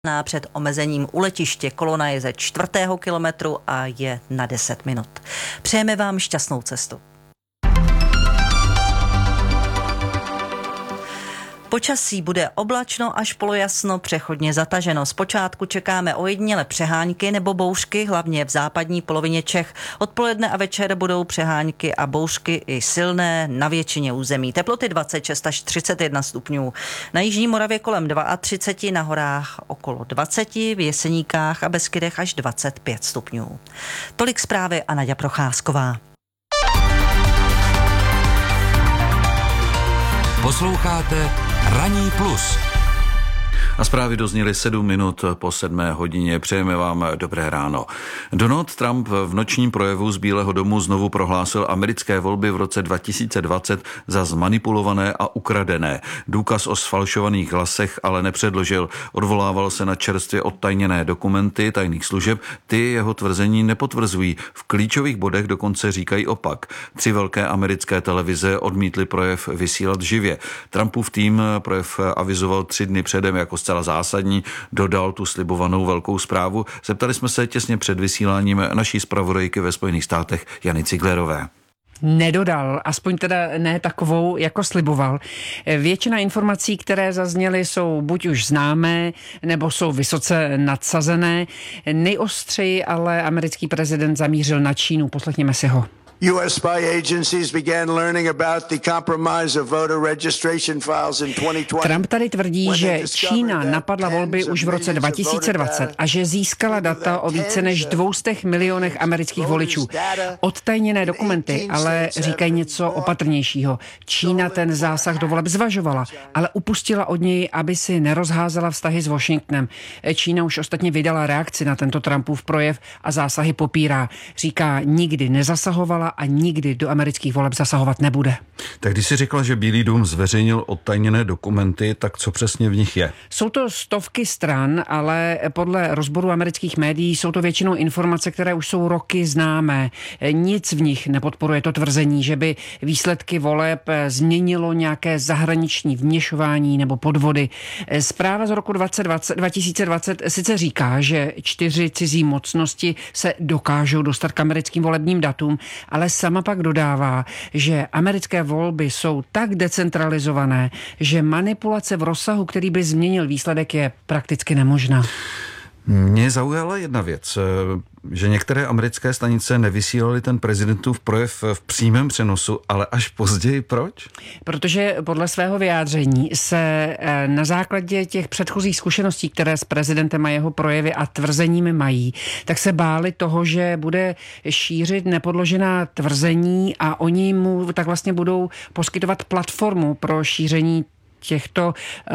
Před omezením u letiště. Kolona je ze 4. kilometru a je na 10 minut. Přejeme vám šťastnou cestu. Počasí bude oblačno až polojasno, přechodně zataženo. Zpočátku čekáme ojediněle přehánky nebo bouřky, hlavně v západní polovině Čech. Odpoledne a večer budou přehánky a bouřky i silné na většině území. Teploty 26 až 31 stupňů. Na jižní Moravě kolem 32, na horách okolo 20, v Jeseníkách a Beskydech až 25 stupňů. Tolik zprávy a Naďa Procházková. Posloucháte Ranní plus. A zprávy dozněly 7 minut po 7 hodině. Přejeme vám dobré ráno. Donald Trump v nočním projevu z Bílého domu znovu prohlásil americké volby v roce 2020 za zmanipulované a ukradené. Důkaz o sfalšovaných hlasech ale nepředložil. Odvolával se na čerstvě odtajněné dokumenty tajných služeb. Ty jeho tvrzení nepotvrzují. V klíčových bodech dokonce říkají opak. 3 velké americké televize odmítly projev vysílat živě. Trumpův tým projev avizoval 3 dny předem jako zcela zásadní, dodal tu slibovanou velkou zprávu. Zeptali jsme se těsně před vysíláním naší zpravodajky ve Spojených státech Jany Ciglerové. Nedodal, aspoň teda ne takovou, jako sliboval. Většina informací, které zazněly, jsou buď už známé, nebo jsou vysoce nadsazené. Nejostřeji ale americký prezident zamířil na Čínu. Poslechněme si ho. U.S. spy agencies began learning about the compromise of voter registration files in 2020. Trump tady tvrdí, že Čína napadla volby už v roce 2020 a že získala data o více než 200 milionech amerických voličů. Odtajněné dokumenty ale říkají něco opatrnějšího. Čína ten zásah do voleb zvažovala, ale upustila od něj, aby si nerozházela vztahy s Washingtonem. Čína už ostatně vydala reakci na tento Trumpův projev a zásahy popírá. Říká, nikdy nezasahovala a nikdy do amerických voleb zasahovat nebude. Tak když si řekla, že Bílý dům zveřejnil odtajněné dokumenty, tak co přesně v nich je? Jsou to stovky stran, ale podle rozboru amerických médií jsou to většinou informace, které už jsou roky známé. Nic v nich nepodporuje to tvrzení, že by výsledky voleb změnilo nějaké zahraniční vměšování nebo podvody. Zpráva z roku 2020 sice říká, že 4 cizí mocnosti se dokážou dostat k americkým volebním datům, ale sama pak dodává, že americké volby jsou tak decentralizované, že manipulace v rozsahu, který by změnil výsledek, je prakticky nemožná. Mě zaujala jedna věc, že některé americké stanice nevysílaly ten prezidentův projev v přímém přenosu, ale až později. Proč? Protože podle svého vyjádření se na základě těch předchozích zkušeností, které s prezidentem a jeho projevy a tvrzeními mají, tak se báli toho, že bude šířit nepodložená tvrzení a oni mu tak vlastně budou poskytovat platformu pro šíření těchto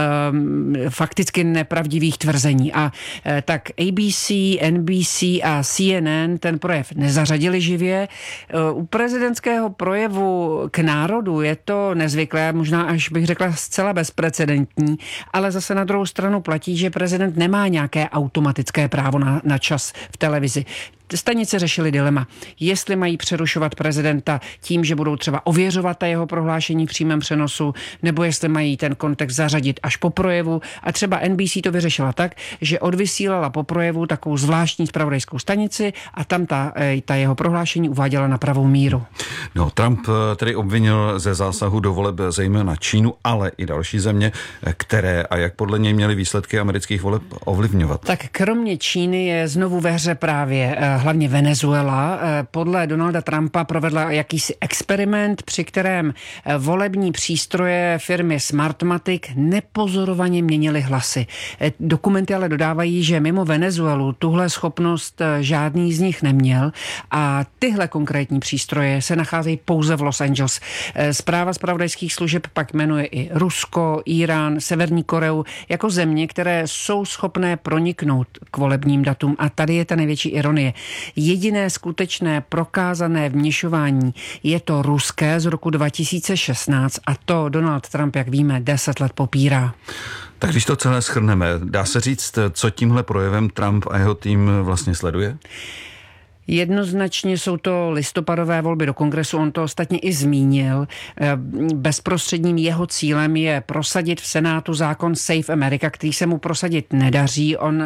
fakticky nepravdivých tvrzení. A tak ABC, NBC a CNN ten projev nezařadili živě. U prezidentského projevu k národu je to nezvyklé, možná až bych řekla zcela bezprecedentní, ale zase na druhou stranu platí, že prezident nemá nějaké automatické právo na čas v televizi. Stanice řešily dilema, jestli mají přerušovat prezidenta tím, že budou třeba ověřovat ta jeho prohlášení v přímém přenosu, nebo jestli mají ten kontext zařadit až po projevu. A třeba NBC to vyřešila tak, že odvysílala po projevu takovou zvláštní zpravodajskou stanici a tam ta jeho prohlášení uváděla na pravou míru. No, Trump tedy obvinil ze zásahu do voleb zejména Čínu, ale i další země, které a jak podle něj měly výsledky amerických voleb ovlivňovat. Tak kromě Číny je znovu ve hře právě hlavně Venezuela. Podle Donalda Trumpa provedla jakýsi experiment, při kterém volební přístroje firmy Smartmatic nepozorovaně měnily hlasy. Dokumenty ale dodávají, že mimo Venezuelu tuhle schopnost žádný z nich neměl a tyhle konkrétní přístroje se nacházejí pouze v Los Angeles. Zpráva zpravodajských služeb pak jmenuje i Rusko, Irán, Severní Koreu jako země, které jsou schopné proniknout k volebním datům. A tady je ta největší ironie. Jediné skutečné prokázané vměšování je to ruské z roku 2016 a to Donald Trump, jak víme, 10 let popírá. Tak když to celé shrneme, dá se říct, co tímhle projevem Trump a jeho tým vlastně sleduje? Jednoznačně jsou to listopadové volby do kongresu, on to ostatně i zmínil. Bezprostředním jeho cílem je prosadit v Senátu zákon Save America, který se mu prosadit nedaří. On